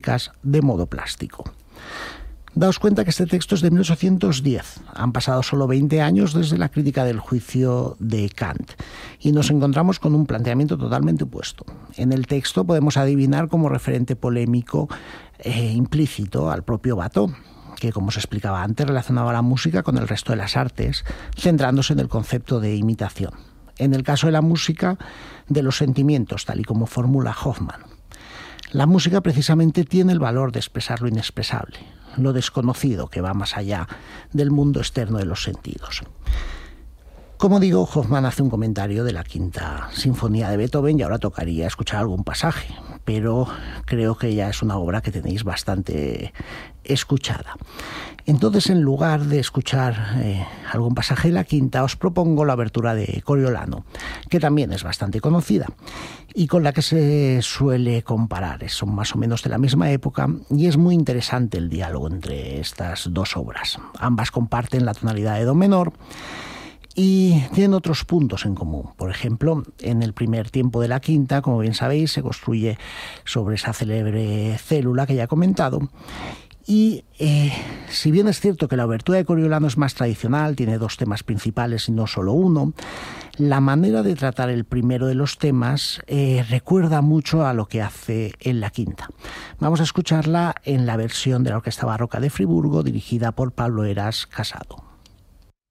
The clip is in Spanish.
músicas de modo plástico. Daos cuenta que este texto es de 1810. Han pasado solo 20 años desde la crítica del juicio de Kant y nos encontramos con un planteamiento totalmente opuesto. En el texto podemos adivinar como referente polémico implícito al propio Watteau, que, como se explicaba antes, relacionaba la música con el resto de las artes, centrándose en el concepto de imitación. En el caso de la música, de los sentimientos, tal y como formula Hoffmann. La música precisamente tiene el valor de expresar lo inexpresable, lo desconocido que va más allá del mundo externo de los sentidos. Como digo, Hoffmann hace un comentario de la Quinta Sinfonía de Beethoven y ahora tocaría escuchar algún pasaje, pero creo que ya es una obra que tenéis bastante escuchada. Entonces, en lugar de escuchar algún pasaje de la Quinta, os propongo la abertura de Coriolano, que también es bastante conocida y con la que se suele comparar. Son más o menos de la misma época y es muy interesante el diálogo entre estas dos obras. Ambas comparten la tonalidad de do menor y tienen otros puntos en común. Por ejemplo, en el primer tiempo de la Quinta, como bien sabéis, se construye sobre esa célebre célula que ya he comentado. Y si bien es cierto que la obertura de Coriolano es más tradicional, tiene dos temas principales y no solo uno, la manera de tratar el primero de los temas recuerda mucho a lo que hace en la Quinta. Vamos a escucharla en la versión de la Orquesta Barroca de Friburgo, dirigida por Pablo Heras Casado.